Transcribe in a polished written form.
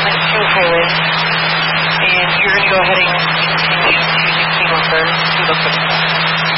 Okay with. And you're going to go ahead and continue to use chemo for the